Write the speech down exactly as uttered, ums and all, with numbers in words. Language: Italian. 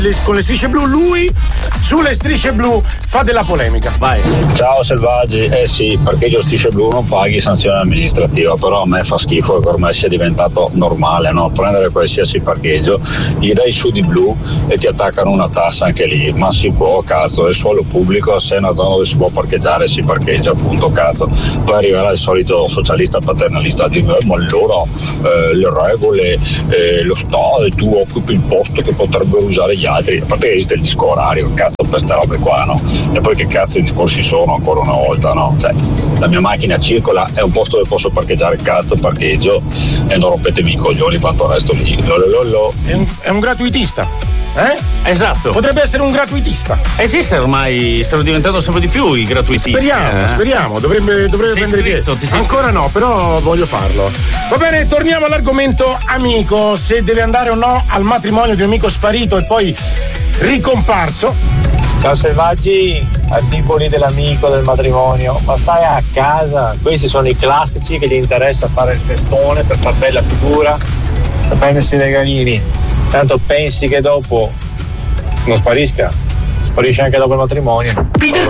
con le strisce blu, lui sulle strisce blu fa della polemica. Vai. Ciao selvaggi, eh sì, parcheggio strisce blu non paghi sanzione amministrativa, però a me fa schifo che ormai sia diventato normale, no? Prendere qualsiasi parcheggio, gli dai su di blu e ti attaccano una tassa anche lì, ma si può, cazzo, è suolo pubblico, se è una zona dove si può parcheggiare si parcheggia, appunto, cazzo. Poi arriverà il solito socialista paternalista a dire eh, ma allora eh, le regole, eh, lo Stato e tu occupi il posto che potrebbero usare gli altri, a parte che esiste il disco orario, cazzo, per queste robe qua, no? E poi che cazzo di discorsi sono ancora una volta, no? Cioè, la mia macchina circola, è un posto dove posso parcheggiare, cazzo, parcheggio e non rompetemi i coglioni quanto resto lì. Lolololo. È un, è un gratuitista, eh? Esatto. Potrebbe essere un gratuitista. Esiste ormai, stanno diventando sempre di più i gratuitisti. Speriamo, eh? speriamo, dovrebbe, dovrebbe Sei prendere iscritto, ti sei ancora iscritto? No, però voglio farlo. Va bene, torniamo all'argomento amico, se deve andare o no al matrimonio di un amico sparito e poi ricomparso. Ciao selvaggi, antipodi dell'amico del matrimonio, ma stai a casa, questi sono i classici che gli interessa fare il festone per far bella figura, per prendersi i regalini, tanto pensi che dopo non sparisca, sparisce anche dopo il matrimonio.